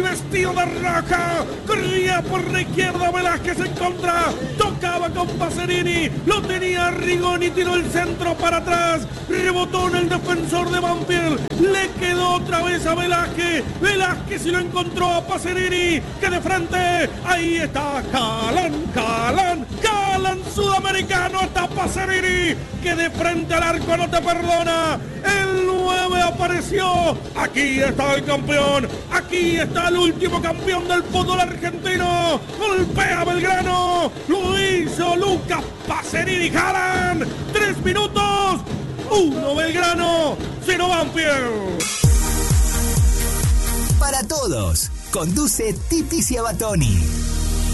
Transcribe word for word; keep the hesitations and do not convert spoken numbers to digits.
vestido de roja. Corría por la izquierda Velázquez en contra. Tocaba con Pacerini. Lo tenía Rigoni. Tiró el centro para atrás. Rebotó en el defensor de Banfield. Le quedó otra vez a Velázquez. Velázquez y lo encontró a Pacerini. Que de frente. Ahí está Calán. Calán. Calán sudamericano. Está Pacerini. Que de frente al arco no te perdona. El nueve apareció. Aquí está el campeón. Aquí está el último campeón del fútbol argentino. Golpea Belgrano. Lo hizo Lucas Pacerini. Jalan. Tres minutos. Uno Belgrano. Cero Banfield. Para todos. Conduce Tipi Ciabatoni.